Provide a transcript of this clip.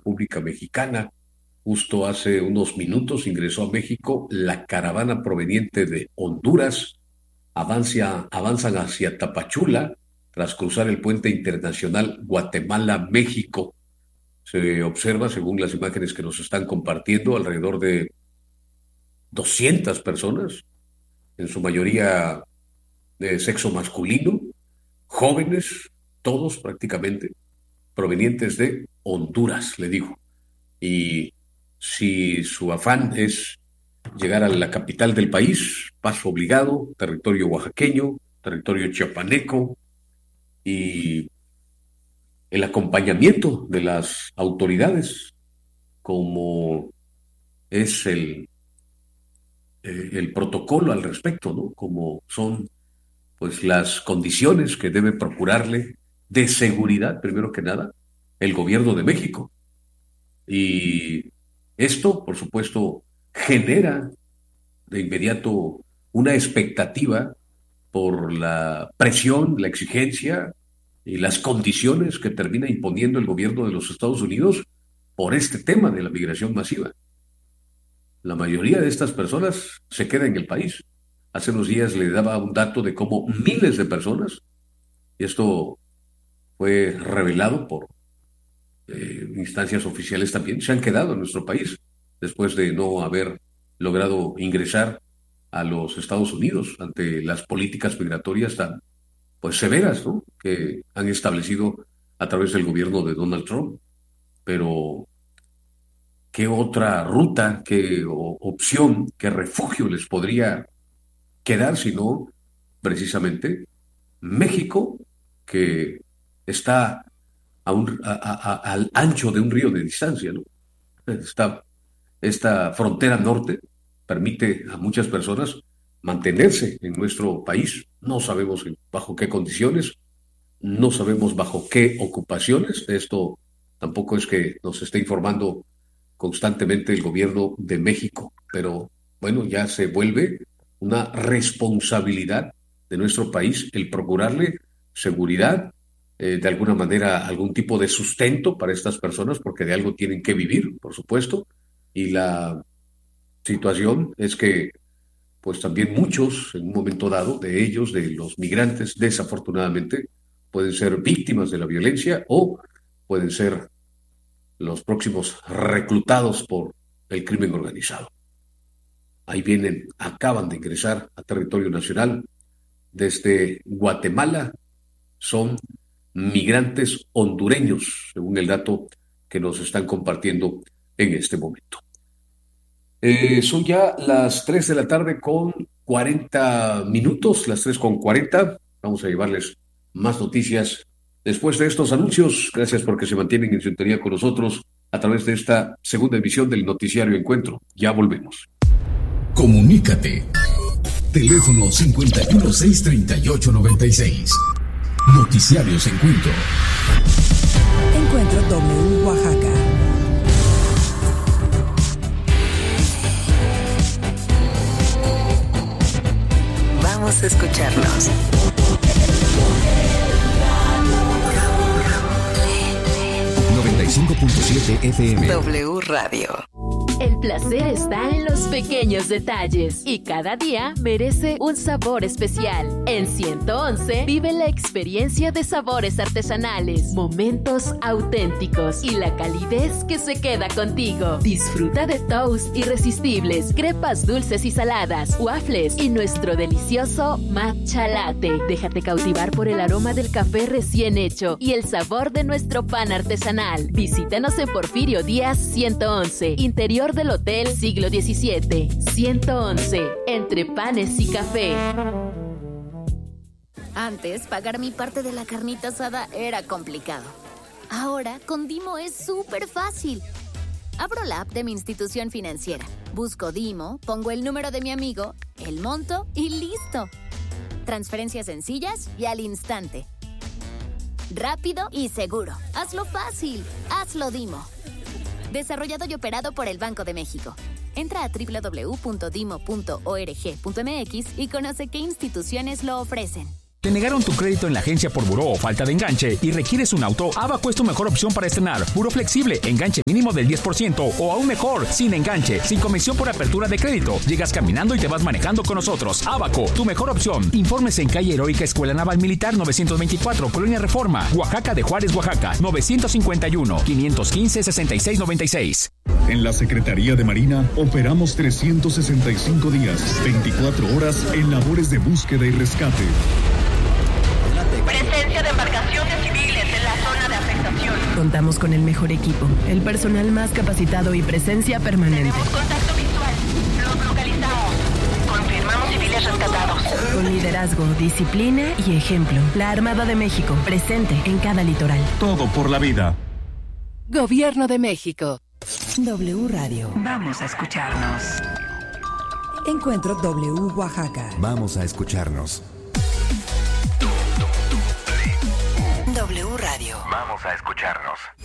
República Mexicana. Justo hace unos minutos ingresó a México la caravana proveniente de Honduras. Avanzan hacia Tapachula tras cruzar el puente internacional Guatemala-México. Se observa, según las imágenes que nos están compartiendo, alrededor de 200 personas, en su mayoría de sexo masculino, jóvenes, todos prácticamente, provenientes de Honduras, le digo. Y si su afán es llegar a la capital del país, paso obligado, territorio oaxaqueño, territorio chiapaneco, y el acompañamiento de las autoridades, como es el protocolo al respecto, ¿no? Como son pues las condiciones que debe procurarle de seguridad, primero que nada, el gobierno de México. Y esto, por supuesto, genera de inmediato una expectativa por la presión, la exigencia y las condiciones que termina imponiendo el gobierno de los Estados Unidos por este tema de la migración masiva. La mayoría de estas personas se queda en el país. Hace unos días le daba un dato de cómo miles de personas, y esto fue revelado por instancias oficiales también, se han quedado en nuestro país después de no haber logrado ingresar a los Estados Unidos ante las políticas migratorias tan pues severas, ¿no?, que han establecido a través del gobierno de Donald Trump. Pero ¿qué otra ruta, qué opción, qué refugio les podría quedar sino precisamente México, que está al ancho de un río de distancia, ¿no? Esta frontera norte permite a muchas personas mantenerse en nuestro país. No sabemos bajo qué condiciones, no sabemos bajo qué ocupaciones. Esto tampoco es que nos esté informando constantemente el gobierno de México, pero bueno, ya se vuelve una responsabilidad de nuestro país el procurarle seguridad, de alguna manera algún tipo de sustento para estas personas, porque de algo tienen que vivir, por supuesto, y la situación es que pues también muchos, en un momento dado, de ellos, de los migrantes, desafortunadamente, pueden ser víctimas de la violencia o pueden ser los próximos reclutados por el crimen organizado. Ahí vienen, acaban de ingresar a territorio nacional desde Guatemala, son migrantes hondureños, según el dato que nos están compartiendo en este momento. Son ya las 3 de la tarde con 40 minutos, las 3:40. Vamos a llevarles más noticias después de estos anuncios. Gracias porque se mantienen en sintonía con nosotros a través de esta segunda emisión del Noticiario Encuentro. Ya volvemos. Comunícate. Teléfono 5163896. Noticiarios Encuentro. Encuentro W Oaxaca. Vamos a escucharnos. 95.7 FM. W Radio. El placer está en los pequeños detalles y cada día merece un sabor especial. En 111 vive la experiencia de sabores artesanales, momentos auténticos y la calidez que se queda contigo. Disfruta de toast irresistibles, crepas dulces y saladas, waffles y nuestro delicioso matcha latte. Déjate cautivar por el aroma del café recién hecho y el sabor de nuestro pan artesanal. Visítanos en Porfirio Díaz 111, interior del Hotel Siglo XVII. 111, entre panes y café. Antes, pagar mi parte de la carnita asada era complicado. Ahora, con Dimo es súper fácil. Abro la app de mi institución financiera, busco Dimo, pongo el número de mi amigo, el monto y listo. Transferencias sencillas y al instante. Rápido y seguro. Hazlo fácil. Hazlo Dimo. Desarrollado y operado por el Banco de México. Entra a www.dimo.org.mx y conoce qué instituciones lo ofrecen. ¿Te negaron tu crédito en la agencia por buró o falta de enganche y requieres un auto? Abaco es tu mejor opción para estrenar. Buró flexible, enganche mínimo del 10% o aún mejor, sin enganche, sin comisión por apertura de crédito. Llegas caminando y te vas manejando con nosotros. Abaco, tu mejor opción. Informes en calle Heroica Escuela Naval Militar 924, Colonia Reforma, Oaxaca de Juárez, Oaxaca, 951-515-6696. En la Secretaría de Marina operamos 365 días, 24 horas en labores de búsqueda y rescate. Presencia de embarcaciones civiles en la zona de afectación. Contamos con el mejor equipo, el personal más capacitado y presencia permanente. Tenemos contacto visual. Los localizamos. Confirmamos civiles rescatados. Con liderazgo, disciplina y ejemplo. La Armada de México, presente en cada litoral. Todo por la vida. Gobierno de México. W Radio. Vamos a escucharnos. Encuentro W Oaxaca. Vamos a escucharnos. W Radio. Vamos a escucharnos.